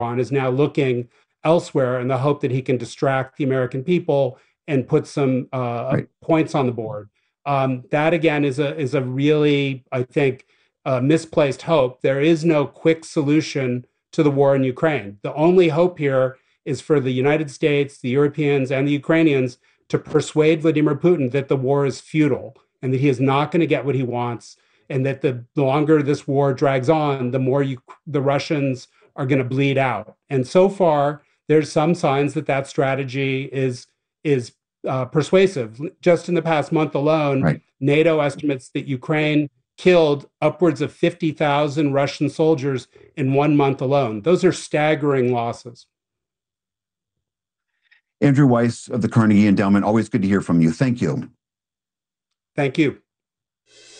on is now looking elsewhere in the hope that he can distract the American people and put some Right. points on the board. That again is a really, I think, misplaced hope. There is no quick solution to the war in Ukraine. The only hope here is for the United States, the Europeans, and the Ukrainians to persuade Vladimir Putin that the war is futile and that he is not going to get what he wants, and that the longer this war drags on, the more the Russians are going to bleed out. And so far, there's some signs that that strategy is persuasive. Just in the past month alone, Right. NATO estimates that Ukraine killed upwards of 50,000 Russian soldiers in 1 month alone. Those are staggering losses. Andrew Weiss of the Carnegie Endowment, always good to hear from you. Thank you. Thank you.